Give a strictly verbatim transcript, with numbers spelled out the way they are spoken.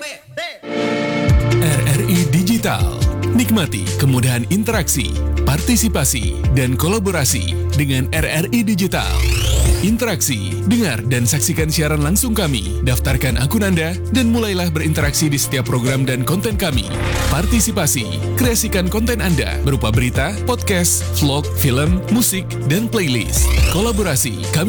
R R I Digital. Nikmati kemudahan interaksi, partisipasi, dan kolaborasi dengan R R I Digital. Interaksi, dengar dan saksikan siaran langsung kami, daftarkan akun Anda, dan mulailah berinteraksi di setiap program dan konten kami. Partisipasi, kreasikan konten Anda berupa berita, podcast, vlog, film, musik, dan playlist. Kolaborasi, kami